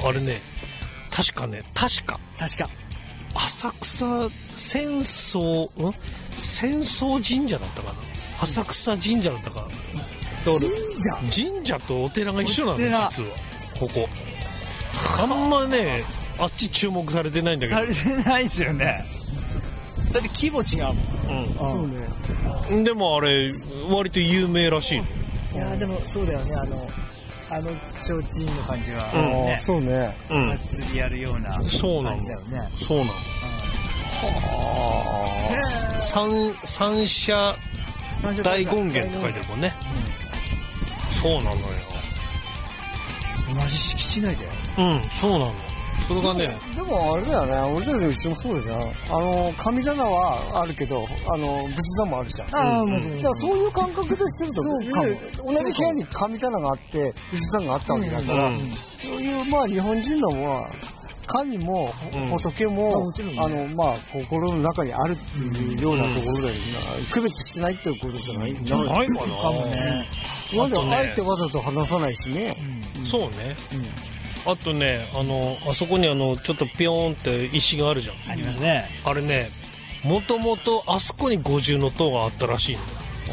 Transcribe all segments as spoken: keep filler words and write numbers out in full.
あれね確かね確か確か浅草浅草ん浅草神社だったかな、浅草神社だったかな、 神社神社とお寺が一緒なの実はここあんまねあっち注目されてないんだけど、 されてないですよね。だって規模違うもん。うん。 そうね。でもあれ割と有名らしいの。 いやでもそうだよね、あのあの提灯の感じは、 うんね、 そうね。 うん。祭りやるような感じだよね。 そうなの。はあ。三三社大権現って書いてあるもんね。うん、そうなのよ。 同じ敷地内だよ。 うん、そうなの。それがね。 でもあれだよね、俺たちのうちもそうじゃん。あの神棚はあるけど、あの仏壇もあるじゃん。ああ、もちろん。だからそういう感覚でしてると、そうかも。同じ部屋に神棚があって仏壇があったわけだから、うん、そういうまあ日本人のは神も仏も、うん、あのまあ心の中にあるっていうようなところで、うん、区別してないっていうことじゃないんじゃないかな。かもね。なんであえてわざと話さないしね。 うん、そうね。うん、あとね、あのあそこにあのちょっとピヨーンって石があるじゃん。 ありますね。 あれね、もともとあそこに五重塔があったらしいの。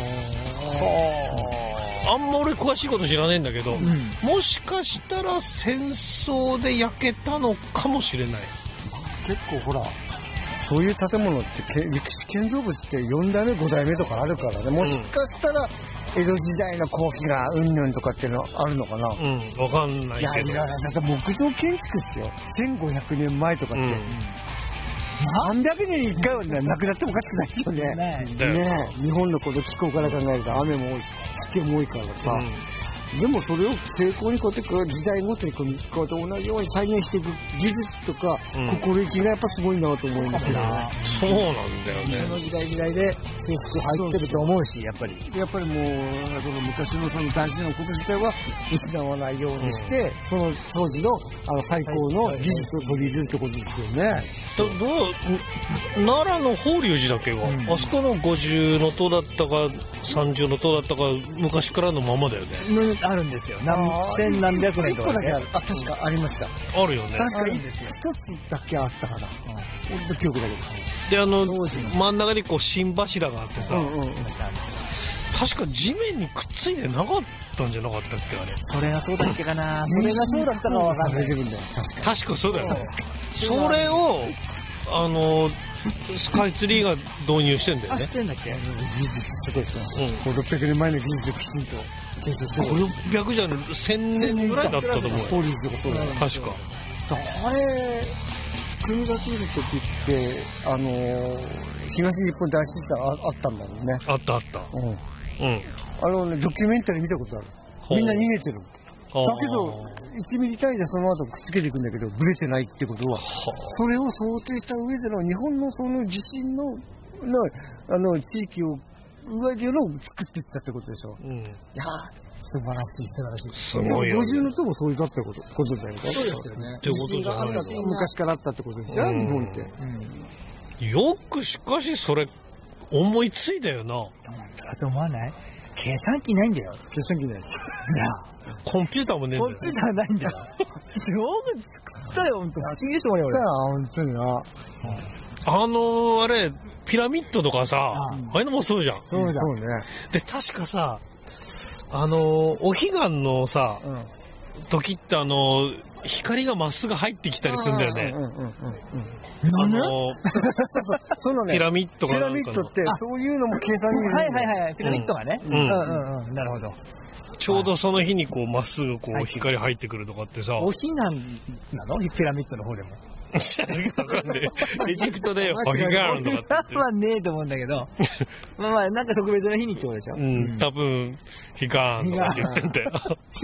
あんま俺詳しいこと知らねえんだけど、うん、もしかしたら戦争で焼けたのかもしれない。 結構ほらそういう建物って歴史建造物ってよん代目ご代目とかあるからね、もしかしたら江戸時代の後期がうんぬんとかっていうのあるのかな。 うん、分かんないけど。 いやいや、だって木造建築ですよ。せんごひゃくねんまえとかって、うん、さんびゃくねんにいっかいはなくなってもおかしくないよね。ねねえ、日本のこの気候から考えると雨も多いし湿気も多いからさ、うん、でもそれを成功にこうやって時代ごとにこうこうやって同じように再現していく技術とか、うん、心意気がやっぱすごいなと思いますよね。 そうなんだよね。 その時代時代で制服入ってると思うし、やっぱりやっぱりもうその昔のその大事なこと自体は失わないようにして、うん、その当時のあの最高の技術を取り入れるってことですよね。 どどう奈良の法隆寺だけは、うん、あそこの五重塔だったか三重塔だったか昔からのままだよね。 あるんですよ。何千何百年とか、ね、 いっこだけある。あ、確かありました。 あるよね。 確かに一つだけあったかな。俺の記憶だけど。 であの真ん中にこう芯柱があってさ、うんうんうん、確か地面にくっついてなかったんじゃなかったっけあれ。 それがそうだっけかな。それがそうだったのは分かんないけどね。 確か確かそうだよね。それをあのスカイツリーが導入してんだよね。 あ、してんだっけ。 技術すごいですね。うん、ろっぴゃくねんまえの技術をきちんと検証してる。 ろっぴゃくじゃないせんねんぐらいだったと思うよ。 法隆寺とかそうだよ。 確か。 あれ組み立てる時ってあのー、東日本大震災 あ, あったんだもんね。 あったあった。うん。うん。 あのねドキュメンタリー見たことある。みんな逃げてる。だけどいちミリ単位でその後くっつけていくんだけどブレてないってことは、それを想定した上での日本のその地震ののあの地域を上でのを作っていったってことでしょ。うん、いや素晴らしい素晴らしい。 すごいよ。 五重塔もそういうだったことことだよね。そうですよね。地震があった昔からあったってことですよ、うん、日本って。 うん、よくしかしそれ思いついたよな。 だと思わない？計算機ないんだよ。 計算機ない。いや。 コンピューターもねえんだよ。 コンピューターないんだよ。すごく作ったよ、本当。不思議でしょうね、俺。 本当にな。 あのー、あれ、ピラミッドとかさ、ああいうのもそうじゃん。 そうだ。そうね。 で、確かさ、あのー、お彼岸のさ、うん、時ってあのー、光がまっすぐ入ってきたりするんだよね。 なんで？ あのー、そのね、ピラミッドかピラミッドってそういうのも計算にはいはいはい、ピラミッドがね。うんうんうんうん、なるほど。 ちょうどその日にこうまっすぐこう光入ってくるとかってさ。 お彼岸なの？ピラミッドの方でも。 エジプトでお彼岸とかって言って。 まあねえと思うんだけど。まあまあなんか特別な日にってことでしょ。 うん、多分彼岸とかって言ってんだよ。 彼岸？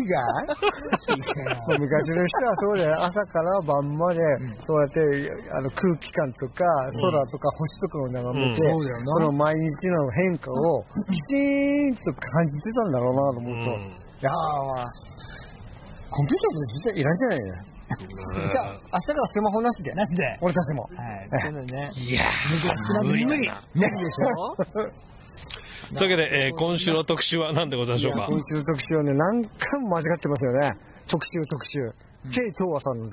昔の人はそうだよ。朝から晩までそうやってあの空気感とか空とか星とかを眺めて、その毎日の変化をきちんと感じてたんだろうなと思うと、いやーコンピューターって実際いらんじゃないね。じゃあ明日からスマホなしで。 なしで。 俺たちも。 はい。そうだね。 いや難しくなって無理無理。無理でしょ。 というわけで、えー、今週の特集は何でございましょうか。 今週の特集はね、何回も間違ってますよね。特集特集。K 東和さんの